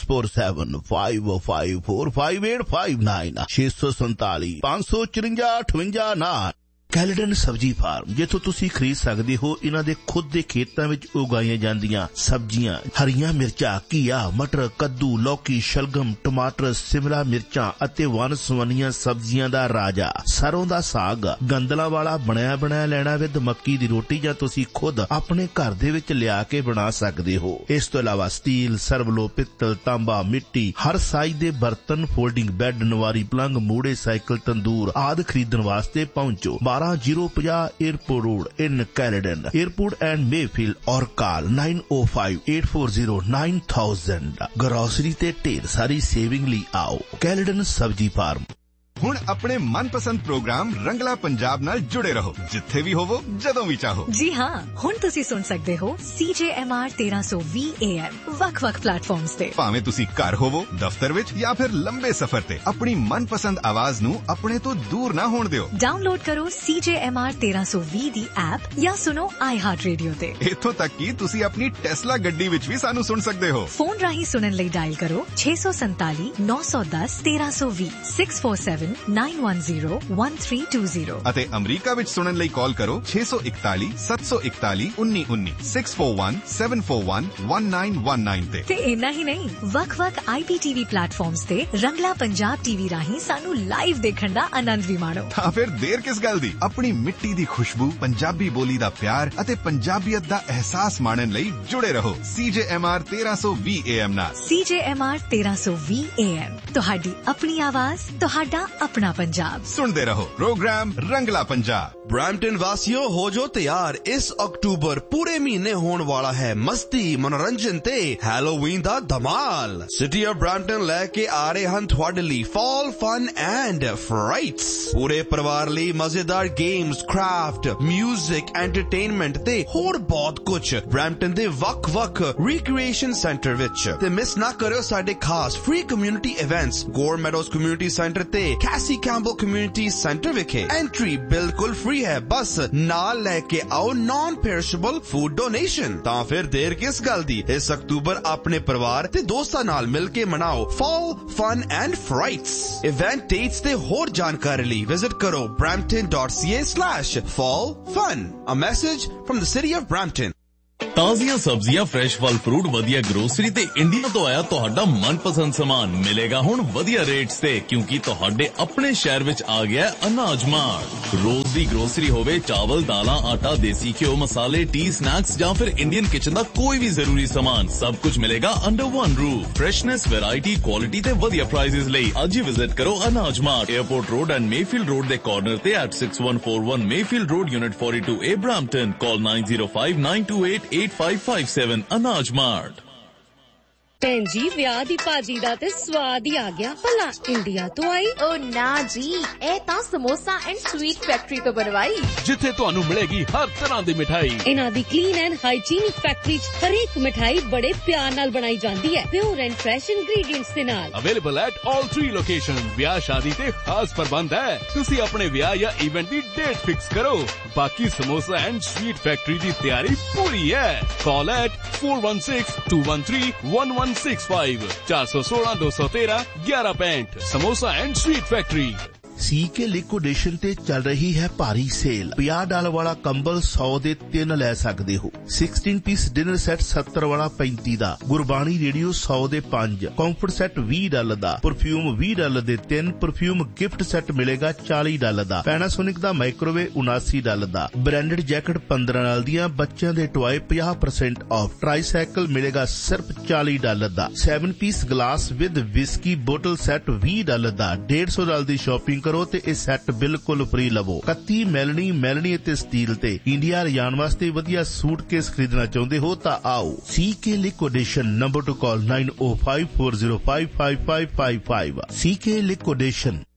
6475545859 647 554 5859। ਕੈਲਡਨ ਸਬਜ਼ੀ ਫਾਰਮ, ਜਿੱਥੋਂ ਤੁਸੀਂ ਖਰੀਦ ਸਕਦੇ ਹੋ ਇਹਨਾਂ ਦੇ ਖੁਦ ਦੇ ਖੇਤਾਂ ਵਿੱਚ ਉਗਾਈਆਂ ਜਾਂਦੀਆਂ ਸਬਜ਼ੀਆਂ, ਹਰੀਆਂ ਮਿਰਚਾਂ, ਘੀਆ, ਮਟਰ, ਕੱਦੂ, ਲੌਕੀ, ਸ਼ਲਗਮ, ਟਮਾਟਰ, ਸਿਮਲਾ ਮਿਰਚਾਂ ਅਤੇ ਵੰਨ-ਸੁਵੰਨੀਆਂ ਸਬਜ਼ੀਆਂ ਦਾ ਰਾਜਾ ਸਰੋਂ ਦਾ ਸਾਗ, ਗੰਦਲਾਂ ਵਾਲਾ ਬਣਿਆ ਲੈਣਾ ਵਿਦ ਮੱਕੀ ਦੀ ਰੋਟੀ, ਜਾਂ ਤੁਸੀਂ ਖੁਦ ਆਪਣੇ ਘਰ ਦੇ ਵਿੱਚ ਲਿਆ ਕੇ ਬਣਾ ਸਕਦੇ ਹੋ। ਇਸ ਤੋਂ ਇਲਾਵਾ ਸਟੀਲ, ਸਰਵਲੋ, ਪਿੱਤਲ, ਤਾਂਬਾ, ਮਿੱਟੀ, ਹਰ ਸਾਈਜ਼ ਦੇ ਬਰਤਨ, ਫੋਲਡਿੰਗ ਬੈੱਡ, ਨਵਾਰੀ ਪਲੰਗ, ਮੂੜੇ, ਸਾਈਕਲ, ਤੰਦੂਰ ਆਦਿ ਖਰੀਦਣ ਵਾਸਤੇ ਪਹੁੰਚੋ 12050 airport road in Caledon, airport and Mayfield, ਔਰ ਕਾਲ 9058409000। ਗਰੋਸਰੀ ਤੇ ਢੇਰ ਸਾਰੀ ਸੇਵਿੰਗ ਲਈ ਆਓ ਕੈਲਡਨ ਸਬਜ਼ੀ ਫਾਰਮ। ਹੁਣ ਆਪਣੇ ਮਨਪਸੰਦ ਪ੍ਰੋਗਰਾਮ ਰੰਗਲਾ ਪੰਜਾਬ ਨਾਲ ਜੁੜੇ ਰਹੋ, ਜਿੱਥੇ ਵੀ ਹੋਵੋ, ਜਦੋਂ ਵੀ ਚਾਹੋ। ਜੀ ਹਾਂ, ਹੁਣ ਤੁਸੀਂ ਸੁਣ ਸਕਦੇ ਹੋ CJMR 1320 AM ਵੱਖ-ਵੱਖ ਪਲੇਟਫਾਰਮਸ ਤੇ। ਭਾਵੇਂ ਤੁਸੀਂ ਘਰ ਹੋਵੋ, ਦਫ਼ਤਰ ਵਿੱਚ ਜਾਂ ਫਿਰ ਲੰਬੇ ਸਫ਼ਰ ਤੇ, ਆਪਣੀ ਮਨਪਸੰਦ ਆਵਾਜ਼ ਨੂੰ ਆਪਣੇ ਤੋਂ ਦੂਰ ਨਾ ਹੋਣ ਦਿਓ। ਡਾਊਨਲੋਡ ਕਰੋ CJMR 1320 ਦੀ ਐਪ ਜਾਂ ਸੁਣੋ iHeart Radio ਤੇ। ਇੱਥੋਂ ਤੱਕ ਕਿ ਤੁਸੀਂ ਆਪਣੀ ਟੈਸਲਾ ਗੱਡੀ ਵਿੱਚ ਵੀ ਸਾਨੂੰ ਸੁਣ ਸਕਦੇ ਹੋ। ਫੋਨ ਰਾਹੀਂ ਸੁਣਨ ਲਈ ਡਾਇਲ ਕਰੋ 647 910 1320 647 6419101320 ਅਤੇ ਅਮਰੀਕਾ ਵਿੱਚ ਸੁਣਨ ਲਈ ਕਾਲ ਕਰੋ 641 741 1919 641 741 1919 ਤੇ। ਤੇ ਇੰਨਾ ਹੀ ਨਹੀਂ, ਵੱਖ-ਵੱਖ IPTV ਪਲੇਟਫਾਰਮਸ ਤੇ ਰੰਗਲਾ ਪੰਜਾਬ TV ਰਾਹੀਂ ਸਾਨੂੰ ਲਾਈਵ ਦੇਖਣ ਦਾ ਆਨੰਦ ਵੀ ਮਾਣੋ। ਤਾਂ ਫਿਰ ਦੇਰ ਕਿਸ ਗੱਲ ਦੀ? ਆਪਣੀ ਮਿੱਟੀ ਦੀ ਖੁਸ਼ਬੂ, ਪੰਜਾਬੀ ਬੋਲੀ ਦਾ ਪਿਆਰ ਅਤੇ ਪੰਜਾਬੀਅਤ ਦਾ ਅਹਿਸਾਸ ਮਾਣਨ ਲਈ ਜੁੜੇ ਰਹੋ CJMR 1320 AM ਨਾਲ। CJMR 1320 AM, ਤੁਹਾਡੀ ਆਪਣੀ ਆਵਾਜ਼, ਤੁਹਾਡਾ ਆਪਣਾ ਪੰਜਾਬ। ਸੁਣਦੇ ਰਹੋ ਪ੍ਰੋਗਰਾਮ ਰੰਗਲਾ ਪੰਜਾਬ। ब्रैम्पटन वासियों हो जो तैयार, इस अक्टूबर पूरे महीने होने वाला है मस्ती, मनोरंजन ते हैलोवीन दा धमाल। सिटी ऑफ ब्रैम्पटन लेके आ रहे हैं ਤੁਹਾਡੇ ਲਈ फॉल फन एंड फ्राइट्स। पूरे परिवार ਲਈ मजेदार गेम्स, क्राफ्ट, म्यूजिक, एंटरटेनमेंट ते होर बहुत कुछ ब्रैम्पटन ਦੇ ਵੱਖ-ਵੱਖ रिक्रिएशन सेंटर विच। ते मिस ना करियो ਸਾਡੇ खास फ्री कम्युनिटी इवेंट्स गोर मेडोज कम्युनिटी सेंटर ते कैसी कैम्पबेल कम्युनिटी सेंटर विखे। एंट्री बिल्कुल फ्री है, बस नाल लेके आओ नॉन पेरिशेबल फूड डोनेशन। ਤਾਂ ਫਿਰ ਦੇਰ ਕਿਸ ਗੱਲ ਦੀ? ਇਸ ਅਕਤੂਬਰ ਆਪਣੇ ਪਰਿਵਾਰ ਤੇ ਦੋਸਤਾਂ ਨਾਲ ਮਿਲ ਕੇ ਮਨਾਓ ਫॉल फन एंड फ्राइट्स। इवेंट डेट्स ਤੇ ਹੋਰ ਜਾਣਕਾਰੀ ਲਈ ਵਿਜ਼ਿਟ ਕਰੋ brampton.ca/fallfun। A message from the city of Brampton। ਤਾਜ਼ੀਆਂ ਸਬਜ਼ੀਆਂ, ਫਰੈਸ਼ ਫਲ ਫਰੂਟ, ਵਧੀਆ ਗਰੋਸਰੀ ਤੇ ਇੰਡੀਆ ਤੋਂ ਆਇਆ ਤੁਹਾਡਾ ਮਨਪਸੰਦ ਸਾਮਾਨ ਮਿਲੇਗਾ ਹੁਣ ਵਧੀਆ ਰੇਟਸ ਤੇ, ਕਿਉਂਕਿ ਤੁਹਾਡੇ ਆਪਣੇ ਸ਼ਹਿਰ ਵਿੱਚ ਆ ਗਿਆ ਅਨਾਜ ਮਾਰਟ। ਰੋਜ਼ ਦੀ ਗਰੋਸਰੀ ਹੋਵੇ, ਚਾਵਲ, ਦਾਲਾਂ, ਆਟਾ, ਦੇਸੀ ਘਿਓ, ਮਸਾਲੇ, ਟੀ, ਸਨੈਕਸ ਜਾਂ ਫਿਰ ਇੰਡੀਅਨ ਕਿਚਨ ਦਾ ਕੋਈ ਵੀ ਜ਼ਰੂਰੀ ਸਾਮਾਨ, ਸਭ ਕੁਝ ਮਿਲੇਗਾ under one roof. Freshness, variety, quality ਤੇ ਵਧੀਆ ਪ੍ਰਾਈਸਿਸ ਲਈ ਅੱਜ ਹੀ ਵਿਜ਼ਿਟ ਕਰੋ ਅਨਾਜ mart, airport road and Mayfield road ਦੇ ਕਾਰਨਰ ਤੇ at 6141 Mayfield road, unit 42A, Brampton. ਕਾਲ 9059288557 ਅਨਾਜ ਮਾਰਟ। ਭੈਣ ਜੀ, ਵਿਆਹ ਦੀ ਭਾਜੀ ਦਾ ਤੇ ਸਵਾਦ ਹੀ ਆ ਗਿਆ। ਭਲਾ ਇੰਡੀਆ ਤੋਂ ਆਈ? ਓ ਨਾ ਜੀ, ਇਹ ਤਾਂ ਸਮੋਸਾ ਐਂਡ ਸਵੀਟ ਫੈਕਟਰੀ ਤੋਂ ਬਣਵਾਈ, ਜਿੱਥੇ ਤੁਹਾਨੂੰ ਮਿਲੇਗੀ ਹਰ ਤਰ੍ਹਾਂ ਦੀ ਮਿਠਾਈ। ਇਹਨਾਂ ਦੀ ਕਲੀਨ ਐਂਡ ਹਾਈਜੀਨਿਕ ਫੈਕਟਰੀ 'ਚ ਹਰੇਕ ਮਿਠਾਈ ਬੜੇ ਪਿਆਰ ਨਾਲ ਬਣਾਈ ਜਾਂਦੀ ਹੈ, ਪਿਓਰ ਐਂਡ ਫਰੈਸ਼ ਇੰਗਰੀਡੀਐਂਟਸ ਦੇ ਨਾਲ। Available at all 3 location. ਵਿਆਹ ਸ਼ਾਦੀ ਤੇ ਖਾਸ ਪ੍ਰਬੰਧ ਹੈ। ਤੁਸੀਂ ਆਪਣੇ ਵਿਆਹ ਜਾਂ ਇਵੈਂਟ ਦੀ ਡੇਟ ਫਿਕਸ ਕਰੋ। ਬਾਕੀ ਸਮੋਸਾ ਐਂਡ ਸਵੀਟ ਫੈਕਟਰੀ ਦੀ ਤਿਆਰੀ ਪੂਰੀ ਹੈ। ਕਾਲ at 4162131165 416-213-1165। Samosa and sweet factory. CK ਲਿਕੁਇਡੇਸ਼ਨ ਤੇ ਚੱਲ ਰਹੀ ਹੈ ਭਾਰੀ ਸੇਲ। $50 ਵਾਲਾ ਕੰਬਲ 100 ਦੇ 3 ਲੈ ਸਕਦੇ ਹੋ। 16 ਪੀਸ ਡਿਨਰ ਸੈੱਟ 70 ਵਾਲਾ 35 ਦਾ। ਗੁਰਬਾਣੀ ਰੇਡੀਓ 100 ਦੇ 5। ਕੰਫਰਟ ਸੈੱਟ $20 ਦਾ। ਪਰਫਿਊਮ $20 ਦੇ 3। ਪਰਫਿਊਮ ਗਿਫਟ ਸੈੱਟ ਮਿਲੇਗਾ $40 ਦਾ। ਪੈਨਾਸੋਨਿਕ ਦਾ ਮਾਈਕ੍ਰੋਵੇਵ $79 ਦਾ। ਬ੍ਰਾਂਡਡ ਜੈਕਟ 15 ਨਾਲ ਦੀਆਂ। ਬੱਚਿਆਂ ਦੇ ਟੁਆਏ 50% ਆਫ। ਟ੍ਰਾਈਸਾਈਕਲ ਮਿਲੇਗਾ ਸਿਰਫ $40 ਦਾ। 7 piece glass with whisky bottle set $20 the. $150 the shopping ਕਰੋ ਤੇ ਇਹ ਸੈੱਟ ਬਿਲਕੁਲ ਫ੍ਰੀ ਲਵੋ। 31 ਮੈਲਣੀ ਅਤੇ ਸਟੀਲ ਤੇ ਇੰਡੀਆ ਲਿਜਾਣ ਵਾਸਤੇ ਵਧੀਆ ਸੂਟਕੇਸ ਖਰੀਦਣਾ ਚਾਹੁੰਦੇ ਹੋ ਤਾਂ ਆਓ CK ਲਿਕੁਇਡੇਸ਼ਨ। ਨੰਬਰ ਟੂ ਕਾਲ 9054055555। CK ਲਿਕੁਇਡੇਸ਼ਨ।